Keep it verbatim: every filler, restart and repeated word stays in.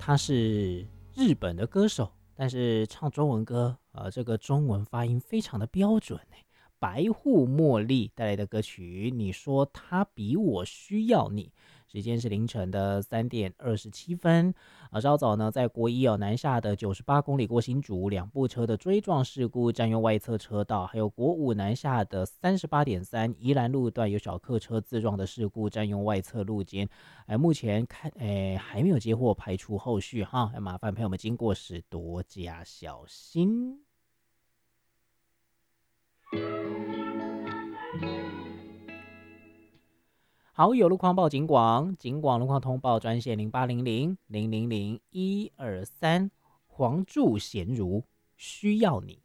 他是日本的歌手，但是唱中文歌，呃，这个中文发音非常的标准。白户茉莉带来的歌曲，你说他比我需要你。时间是凌晨的三点二十七分。啊，稍早呢，在国一哦南下的九十八公里过新竹，两部车的追撞事故占用外侧车道，还有国五南下的三十八点三宜兰路段有小客车自撞的事故占用外侧路肩。哎，目前看，哎还没有接获，排除后续哈，麻烦朋友们经过时多加小心。好，有路况报警广，警广路况通报专线零八零零零零零一二三，黄祝贤如需要你。